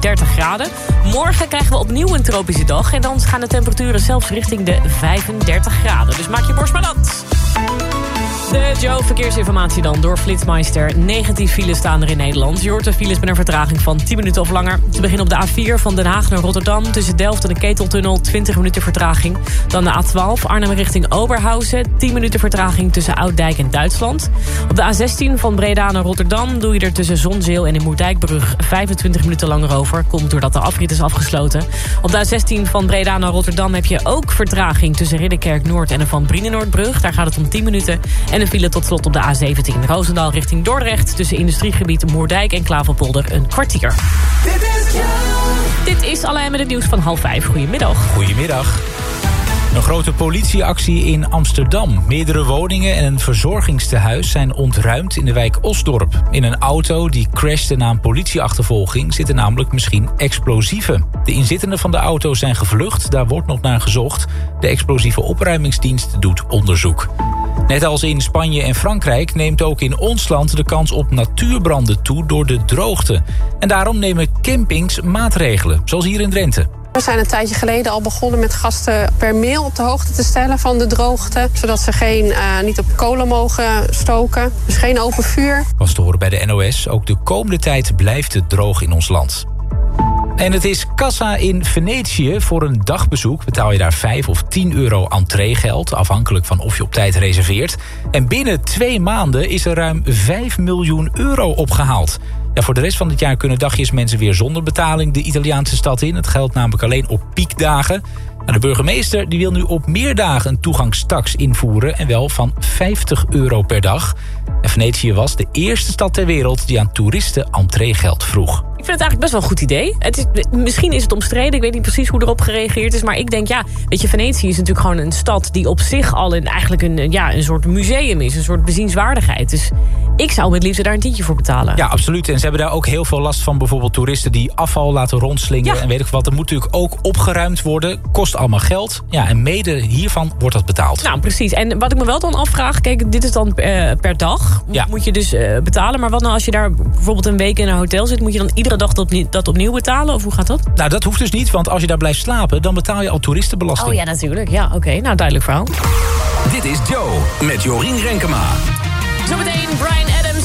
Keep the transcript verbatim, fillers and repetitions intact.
dertig graden. Morgen krijgen we opnieuw een tropische dag. En dan gaan de temperaturen zelfs richting de vijfendertig graden. Dus maak je borst maar nat. De Joe, verkeersinformatie dan door Flitsmeister. negentien files staan er in Nederland. Je hoort de files met een vertraging van tien minuten of langer. Te beginnen op de A vier van Den Haag naar Rotterdam. Tussen Delft en de Keteltunnel, twintig minuten vertraging. Dan de A twaalf, Arnhem richting Oberhausen. tien minuten vertraging tussen Ouddijk en Duitsland. Op de A zestien van Breda naar Rotterdam doe je er tussen Zonzeel en de Moerdijkbrug vijfentwintig minuten langer over. Komt doordat de afrit is afgesloten. Op de A zestien van Breda naar Rotterdam heb je ook vertraging tussen Ridderkerk Noord en de Van Brienenoordbrug. Daar gaat het om tien minuten. En een file tot slot op de A zeventien Roosendaal richting Dordrecht. Tussen industriegebied Moerdijk en Klaverpolder een kwartier. Dit is, Dit is Alain met het nieuws van half vijf. Goedemiddag. Goedemiddag. Een grote politieactie in Amsterdam. Meerdere woningen en een verzorgingstehuis zijn ontruimd in de wijk Osdorp. In een auto die crashte na een politieachtervolging zitten namelijk misschien explosieven. De inzittenden van de auto zijn gevlucht, daar wordt nog naar gezocht. De explosieve opruimingsdienst doet onderzoek. Net als in Spanje en Frankrijk neemt ook in ons land de kans op natuurbranden toe door de droogte. En daarom nemen campings maatregelen, zoals hier in Drenthe. We zijn een tijdje geleden al begonnen met gasten per mail op de hoogte te stellen van de droogte. Zodat ze geen, uh, niet op kolen mogen stoken. Dus geen open vuur. Was te horen bij de N O S. Ook de komende tijd blijft het droog in ons land. En het is kassa in Venetië. Voor een dagbezoek betaal je daar vijf of tien euro entreegeld, afhankelijk van of je op tijd reserveert. En binnen twee maanden is er ruim vijf miljoen euro opgehaald. Ja, voor de rest van het jaar kunnen dagjes mensen weer zonder betaling de Italiaanse stad in. Het geldt namelijk alleen op piekdagen. De burgemeester die wil nu op meer dagen een toegangstaks invoeren en wel van vijftig euro per dag. En Venetië was de eerste stad ter wereld die aan toeristen entreegeld vroeg. Ik vind het eigenlijk best wel een goed idee. Het is, misschien is het omstreden, ik weet niet precies hoe erop gereageerd is. Maar ik denk, ja, weet je, Venetië is natuurlijk gewoon een stad die op zich al een, eigenlijk een, ja, een soort museum is. Een soort bezienswaardigheid. Dus ik zou met liefde daar een tientje voor betalen. Ja, absoluut. En ze hebben daar ook heel veel last van bijvoorbeeld toeristen die afval laten rondslingeren. Ja. En weet ik wat, er moet natuurlijk ook opgeruimd worden. Kost allemaal geld. Ja, en mede hiervan wordt dat betaald. Nou, precies. En wat ik me wel dan afvraag, kijk, dit is dan uh, per dag. Ja. Moet je dus uh, betalen. Maar wat nou als je daar bijvoorbeeld een week in een hotel zit, moet je dan iedere dag dat, dat opnieuw betalen? Of hoe gaat dat? Nou, dat hoeft dus niet, want als je daar blijft slapen, dan betaal je al toeristenbelasting. Oh ja, natuurlijk. Ja, oké. Okay. Nou, duidelijk verhaal. Dit is Joe met Jorien Renkema. Zometeen Brian Adams.